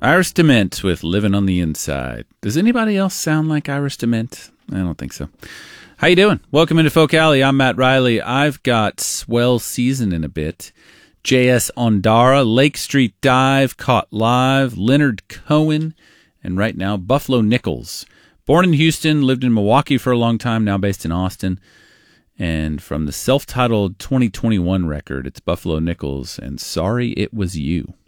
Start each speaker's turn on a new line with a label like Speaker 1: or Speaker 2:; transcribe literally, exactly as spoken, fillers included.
Speaker 1: Iris DeMent with Living on the Inside. Does anybody else sound like Iris DeMent? I don't think so. How you doing? Welcome into Folk Alley. I'm Matt Riley. I've got Swell Season in a bit. J S Ondara, Lake Street Dive, Caught Live, Leonard Cohen, and right now Buffalo Nichols. Born in Houston, lived in Milwaukee for a long time, now based in Austin. And from the self-titled twenty twenty-one record, it's Buffalo Nichols and Sorry It Was You.